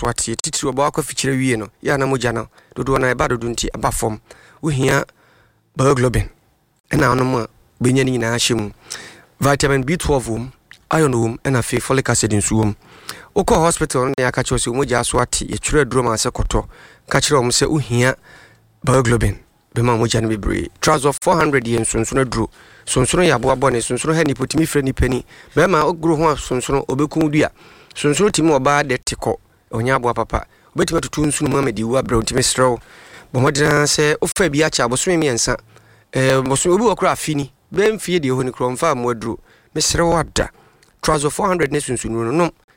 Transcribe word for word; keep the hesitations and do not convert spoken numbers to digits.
so ate titiri oba akwa fikyire wie no ya na mogya no dodo na eba dodo nti aba fom wo hia bioglobin ena anom a benya ni na ahyem vitamin B twelve um iron um ena fe folic acid nsuom okọ hospital no ya ka kyerɛ sɛ mogya so ate ye twere duro ma sɛ kɔtɔ ka kyerɛ om sɛ wo hia bioglobin bema mogya no bebre trouser four hundred yen sonsono duro sonsono ya boa bone sonsono ha ni potimi frɛ ni pani bema ogro ho sonsono obekun dua sonsono timi oba de tiko onya boa papa obetimi tutu nsu no ma di wa bra ntimi srew bo modena sɛ ofa bi acha boso mi ensa eh boso obi wakura afini be mfie de ho ni kro mfa mo aduro mesrew ada trouser four hundred ne sonsono no